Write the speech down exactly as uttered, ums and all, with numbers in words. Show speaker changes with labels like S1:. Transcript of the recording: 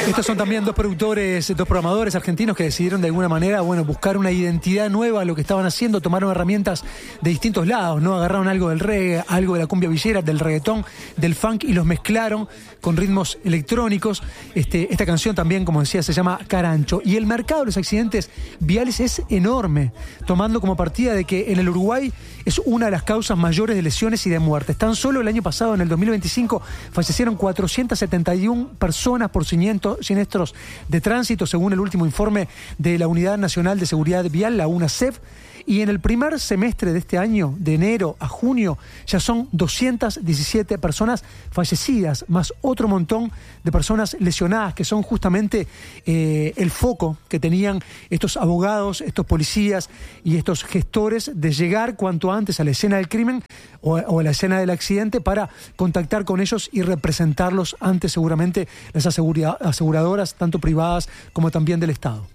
S1: Estos son también dos productores, dos programadores argentinos que decidieron de alguna manera, bueno, buscar una identidad nueva a lo que estaban haciendo, tomaron herramientas de distintos lados, ¿no? Agarraron algo del reggae, algo de la cumbia villera, del reggaetón, del funk y los mezclaron con ritmos electrónicos. Este, esta canción también, como decía, se llama Carancho. Y el mercado de los accidentes viales es enorme, tomando como partida de que en el Uruguay es una de las causas mayores de lesiones y de muertes. Tan solo el año pasado, en el dos mil veinticinco, fallecieron cuatrocientas setenta y una personas por siniestros de tránsito, según el último informe de la Unidad Nacional de Seguridad Vial, la UNASEV. Y en el primer semestre de este año, de enero a junio, ya son doscientas diecisiete personas fallecidas, más otro montón de personas lesionadas, que son justamente eh, el foco que tenían estos abogados, estos policías y estos gestores de llegar cuanto antes a la escena del crimen o, o a la escena del accidente para contactar con ellos y representarlos ante seguramente las asegura- aseguradoras, tanto privadas como también del Estado.